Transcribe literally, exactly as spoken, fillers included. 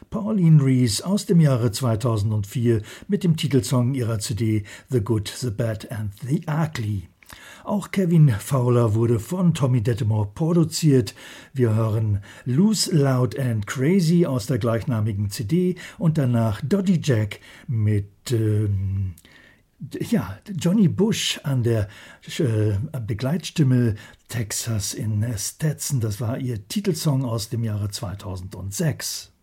Pauline Rees aus dem Jahre zweitausendvier mit dem Titelsong ihrer C D The Good, The Bad and The Ugly. Auch Kevin Fowler wurde von Tommy Dettemore produziert. Wir hören Loose, Loud and Crazy aus der gleichnamigen C D und danach Dodgy Jack mit ähm, ja, Johnny Bush an der äh, Begleitstimme, Texas in Stetson. Das war ihr Titelsong aus dem Jahre zweitausendsechs.